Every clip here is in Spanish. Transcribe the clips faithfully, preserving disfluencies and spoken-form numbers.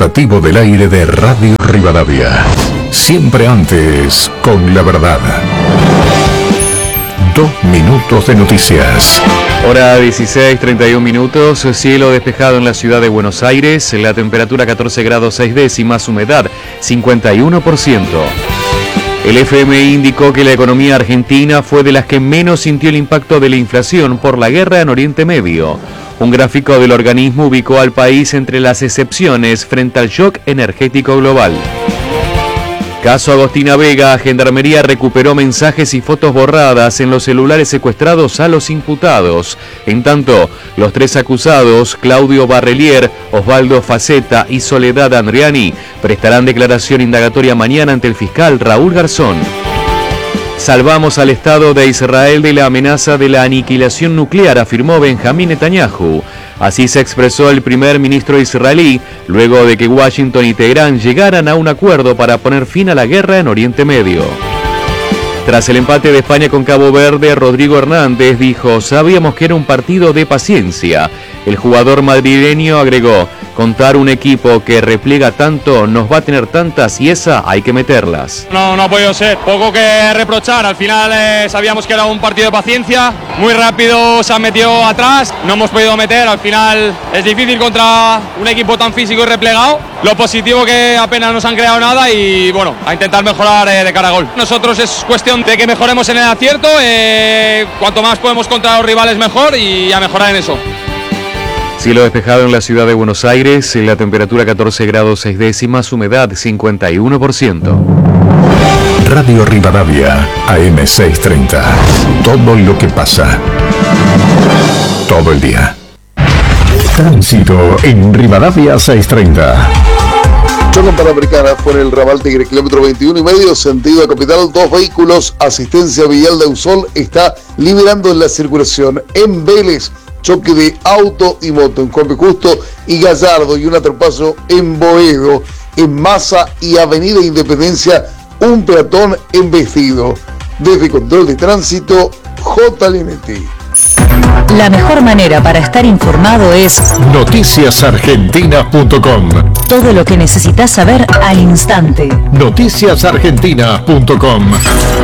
rotativo del aire de Radio Rivadavia. Siempre antes, con la verdad. Dos minutos de noticias. Hora dieciséis, treinta y un minutos, cielo despejado en la ciudad de Buenos Aires, la temperatura catorce grados seis décimas, humedad cincuenta y uno por ciento. El F M I indicó que la economía argentina fue de las que menos sintió el impacto de la inflación por la guerra en Oriente Medio. Un gráfico del organismo ubicó al país entre las excepciones frente al shock energético global. Caso Agostina Vega, Gendarmería recuperó mensajes y fotos borradas en los celulares secuestrados a los imputados. En tanto, los tres acusados, Claudio Barrelier, Osvaldo Faceta y Soledad Andriani, prestarán declaración indagatoria mañana ante el fiscal Raúl Garzón. Salvamos al Estado de Israel de la amenaza de la aniquilación nuclear, afirmó Benjamín Netanyahu. Así se expresó el primer ministro israelí, luego de que Washington y Teherán llegaran a un acuerdo para poner fin a la guerra en Oriente Medio. Tras el empate de España con Cabo Verde, Rodrigo Hernández dijo: sabíamos que era un partido de paciencia. El jugador madrileño agregó: contar un equipo que repliega tanto nos va a tener tantas y esa hay que meterlas. No, no ha podido ser. Poco que reprochar. Al final eh, sabíamos que era un partido de paciencia. Muy rápido se han metido atrás. No hemos podido meter. Al final es difícil contra un equipo tan físico y replegado. Lo positivo que apenas nos han creado nada y bueno, a intentar mejorar eh, de cara a gol. Nosotros es cuestión de que mejoremos en el acierto. Eh, cuanto más podemos contra los rivales mejor y a mejorar en eso. Cielo despejado en la ciudad de Buenos Aires, la temperatura catorce grados seis décimas, humedad cincuenta y uno por ciento. Radio Rivadavia, A M seiscientos treinta. Todo lo que pasa. Todo el día. Tránsito en Rivadavia seiscientos treinta. Chocan Panamericanas por el ramal Tigre, kilómetro veintiuno y medio, sentido a Capital. Dos vehículos, asistencia vial de Ausol está liberando la circulación. En Vélez, choque de auto y moto en Juan Justo y Gallardo y un atrapazo en Boedo. En Massa y Avenida Independencia, un peatón embestido. Desde Control de Tránsito, J L N T. La mejor manera para estar informado es noticias argentinas punto com. Todo lo que necesitas saber al instante. noticias argentinas punto com.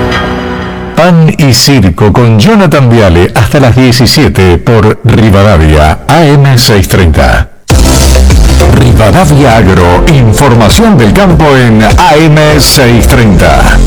Pan y Circo con Jonathan Viale hasta las diecisiete por Rivadavia, A M seiscientos treinta. Rivadavia Agro, información del campo en A M seiscientos treinta.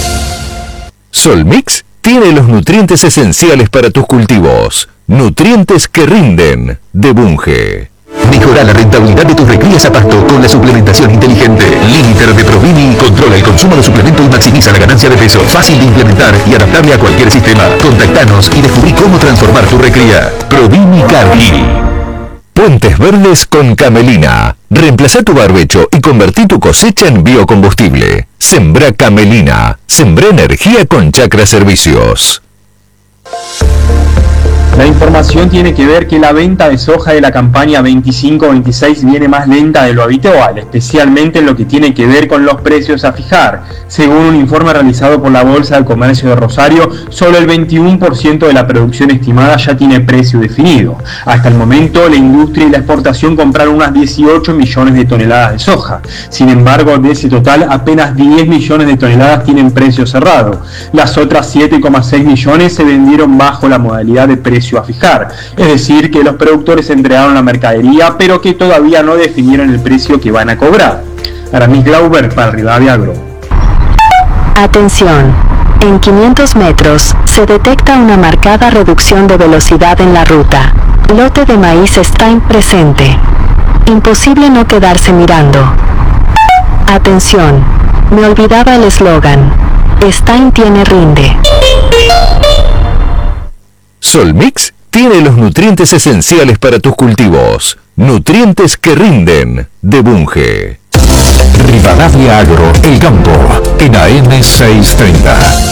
Solmix tiene los nutrientes esenciales para tus cultivos. Nutrientes que rinden, de Bunge. Mejora la rentabilidad de tus recrías a pasto con la suplementación inteligente. Límiter de Provini controla el consumo de suplemento y maximiza la ganancia de peso. Fácil de implementar y adaptable a cualquier sistema. Contactanos y descubrí cómo transformar tu recría. Provini Cargill. Puentes verdes con Camelina. Reemplaza tu barbecho y convertí tu cosecha en biocombustible. Sembrá Camelina. Sembrá energía con Chacra Servicios. La información tiene que ver que la venta de soja de la campaña veinticinco veintiséis viene más lenta de lo habitual, especialmente en lo que tiene que ver con los precios a fijar. Según un informe realizado por la Bolsa de Comercio de Rosario, solo el veintiuno por ciento de la producción estimada ya tiene precio definido. Hasta el momento, la industria y la exportación compraron unas dieciocho millones de toneladas de soja. Sin embargo, de ese total, apenas diez millones de toneladas tienen precio cerrado. Las otras siete coma seis millones se vendieron bajo la modalidad de precio a fijar, es decir, que los productores entregaron la mercadería, pero que todavía no definieron el precio que van a cobrar. Aramis Glauber para Rivadavia Agro. Atención, en quinientos metros se detecta una marcada reducción de velocidad en la ruta. Lote de maíz Stein presente. Imposible no quedarse mirando. Atención, me olvidaba el eslogan. Stein tiene rinde. Solmix tiene los nutrientes esenciales para tus cultivos. Nutrientes que rinden, de Bunge. Rivadavia Agro, el campo, en A M seiscientos treinta.